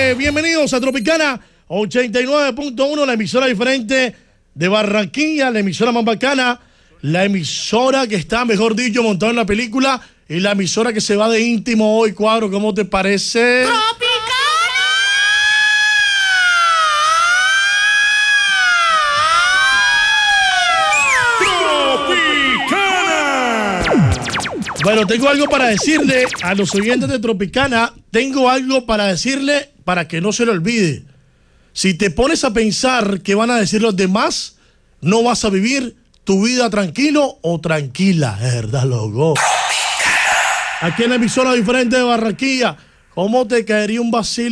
Bienvenidos a Tropicana 89.1, la emisora diferente de Barranquilla, la emisora más bacana, la emisora que está, mejor dicho, montada en la película y la emisora que se va de íntimo hoy, Cuadro. ¿Cómo te parece? Bueno, tengo algo para decirle a los oyentes de Tropicana, tengo algo para decirle para que no se le olvide. Si te pones a pensar qué van a decir los demás, no vas a vivir tu vida tranquilo o tranquila. Es verdad, loco. Aquí en la emisora diferente de Barranquilla, ¿cómo te caería un vacío?